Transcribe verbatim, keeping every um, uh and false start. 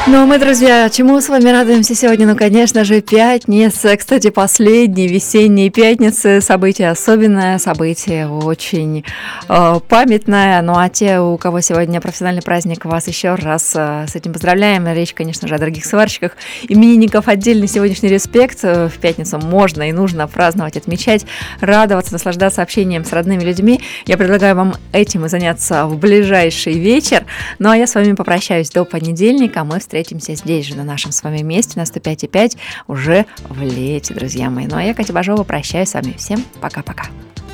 Ну, а мы, друзья, чему с вами радуемся сегодня? Ну, конечно же, пятница. Кстати, последние весенние пятницы. Событие особенное, событие очень э, памятное. Ну, а те, у кого сегодня профессиональный праздник, вас еще раз э, с этим поздравляем. Речь, конечно же, о дорогих сварщиках. Именинников отдельный сегодняшний респект. В пятницу можно и нужно праздновать, отмечать, радоваться, наслаждаться общением с родными людьми. Я предлагаю вам этим и заняться в ближайший вечер. Ну, а я с вами попрощаюсь до понедельника. Мы встретимся Встретимся здесь же, на нашем с вами месте, на сто пять и пять, уже в лете, друзья мои. Ну, а я, Катя Бажова, прощаюсь с вами. Всем пока-пока.